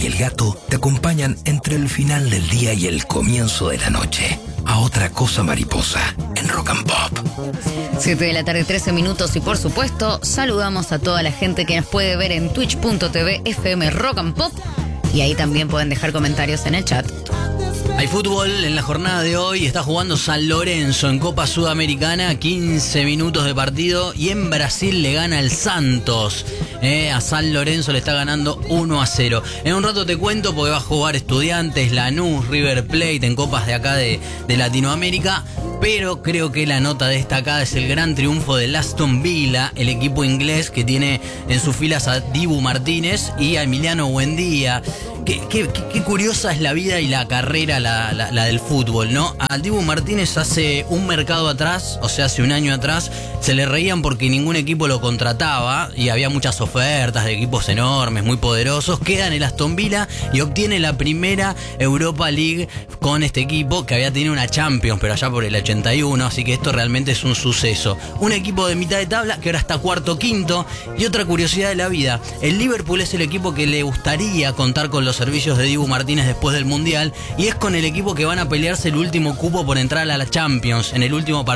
y el gato te acompañan entre el final del día y el comienzo de la noche. A otra cosa mariposa, en Rock and Pop. 7 de la tarde, 13 minutos, y por supuesto, saludamos a toda la gente que nos puede ver en twitch.tv FM Rock and Pop, y ahí también pueden dejar comentarios en el chat. Hay fútbol en la jornada de hoy, está jugando San Lorenzo en Copa Sudamericana, 15 minutos de partido, y en Brasil le gana el Santos. A San Lorenzo le está ganando 1-0. En un rato te cuento porque va a jugar Estudiantes, Lanús, River Plate en copas de acá de Latinoamérica. Pero creo que la nota destacada es el gran triunfo del Aston Villa, el equipo inglés que tiene en sus filas a Dibu Martínez y a Emiliano Buendía. Qué curiosa es la vida y la carrera, la del fútbol, ¿no? A Dibu Martínez hace un mercado atrás, o sea, hace un año atrás, se le reían porque ningún equipo lo contrataba y había muchas ofertas de equipos enormes, muy poderosos. Queda en el Aston Villa y obtiene la primera Europa League con este equipo que había tenido una Champions, pero allá por el 81, así que esto realmente es un suceso. Un equipo de mitad de tabla que ahora está cuarto, quinto. Y otra curiosidad de la vida, el Liverpool es el equipo que le gustaría contar con los servicios de Dibu Martínez después del Mundial, y es con el equipo que van a pelearse el último cupo por entrar a la Champions en el último partido.